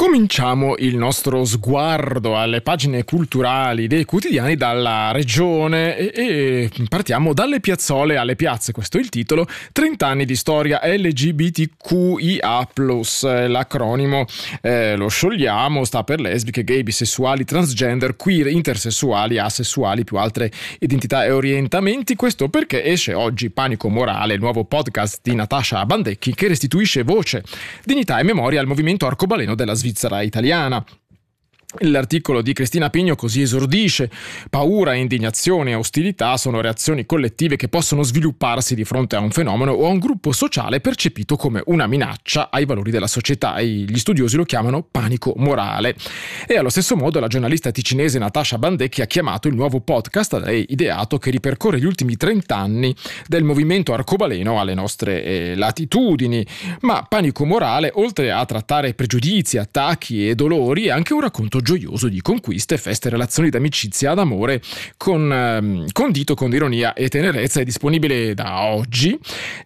Cominciamo il nostro sguardo alle pagine culturali dei quotidiani dalla regione e partiamo dalle piazzole alle piazze. Questo è il titolo: 30 anni di storia LGBTQIA+. L'acronimo lo sciogliamo, sta per lesbiche, gay, bisessuali, transgender, queer, intersessuali, asessuali, più altre identità e orientamenti. Questo perché esce oggi Panico Morale, il nuovo podcast di Natascia Bandecchi, che restituisce voce, dignità e memoria al movimento arcobaleno della Svizzera italiana. L'articolo di Cristina Pigno così esordisce: paura, indignazione e ostilità sono reazioni collettive che possono svilupparsi di fronte a un fenomeno o a un gruppo sociale percepito come una minaccia ai valori della società, e gli studiosi lo chiamano panico morale. E allo stesso modo la giornalista ticinese Natascia Bandecchi ha chiamato il nuovo podcast da lei ideato, che ripercorre gli ultimi 30 anni del movimento arcobaleno alle nostre latitudini. Ma panico morale, oltre a trattare pregiudizi, attacchi e dolori, è anche un racconto gioioso di conquiste, feste, relazioni d'amicizia, d'amore, condito con ironia e tenerezza. È disponibile da oggi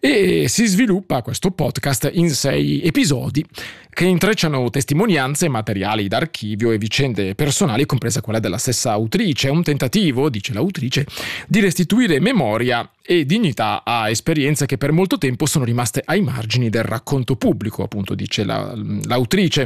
e si sviluppa questo podcast in 6 episodi che intrecciano testimonianze, materiali d'archivio e vicende personali, compresa quella della stessa autrice. È un tentativo, dice l'autrice, di restituire memoria e dignità a esperienze che per molto tempo sono rimaste ai margini del racconto pubblico, appunto, dice l'autrice.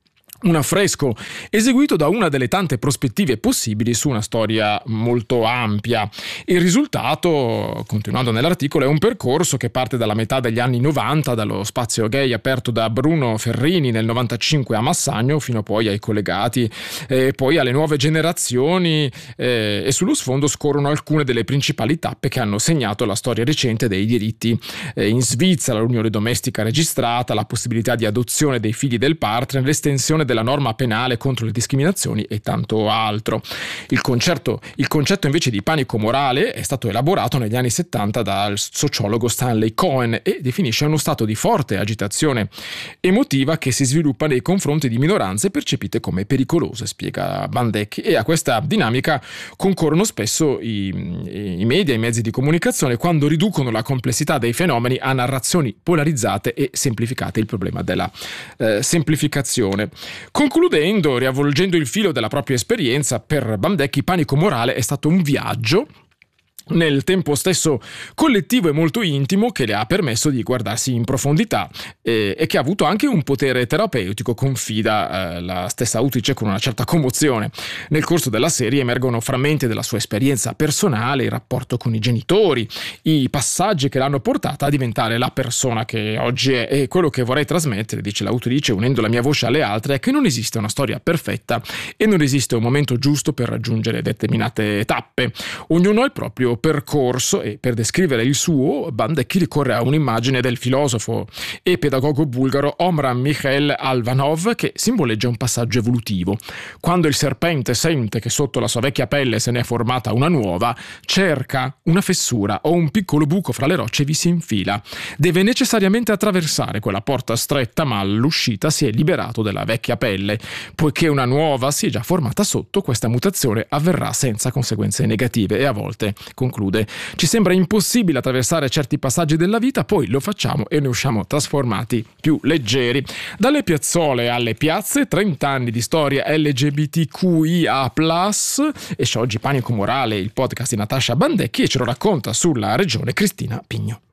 Un affresco eseguito da una delle tante prospettive possibili su una storia molto ampia. Il risultato, continuando nell'articolo, è un percorso che parte dalla metà degli anni 90, dallo spazio gay aperto da Bruno Ferrini nel 95 a Massagno, fino poi ai collegati, poi alle nuove generazioni, e sullo sfondo scorrono alcune delle principali tappe che hanno segnato la storia recente dei diritti in Svizzera: l'unione domestica registrata, la possibilità di adozione dei figli del partner, l'estensione della norma penale contro le discriminazioni e tanto altro. Il concetto invece di panico morale è stato elaborato negli anni 70 dal sociologo Stanley Cohen e definisce uno stato di forte agitazione emotiva che si sviluppa nei confronti di minoranze percepite come pericolose, spiega Bandecchi. E a questa dinamica concorrono spesso i media, i mezzi di comunicazione, quando riducono la complessità dei fenomeni a narrazioni polarizzate e semplificate. Il problema della semplificazione. Concludendo, riavvolgendo il filo della propria esperienza, per Bandecchi Panico Morale è stato un viaggio nel tempo stesso collettivo e molto intimo, che le ha permesso di guardarsi in profondità e che ha avuto anche un potere terapeutico, confida la stessa autrice con una certa commozione. Nel corso della serie emergono frammenti della sua esperienza personale, il rapporto con i genitori, i passaggi che l'hanno portata a diventare la persona che oggi è. E quello che vorrei trasmettere, dice l'autrice, unendo la mia voce alle altre, è che non esiste una storia perfetta e non esiste un momento giusto per raggiungere determinate tappe. Ognuno ha il proprio percorso, e per descrivere il suo Bandecchi ricorre a un'immagine del filosofo e pedagogo bulgaro Omran Mikhail Alvanov, che simboleggia un passaggio evolutivo. Quando il serpente sente che sotto la sua vecchia pelle se ne è formata una nuova, cerca una fessura o un piccolo buco fra le rocce e vi si infila. Deve necessariamente attraversare quella porta stretta, ma all'uscita si è liberato della vecchia pelle. Poiché una nuova si è già formata sotto, questa mutazione avverrà senza conseguenze negative e a volte, conclude, ci sembra impossibile attraversare certi passaggi della vita, poi lo facciamo e ne usciamo trasformati, più leggeri. Dalle piazzole alle piazze, 30 anni di storia LGBTQIA+, esce oggi Panico Morale, il podcast di Natascia Bandecchi, e ce lo racconta sulla regione Cristina Pigno.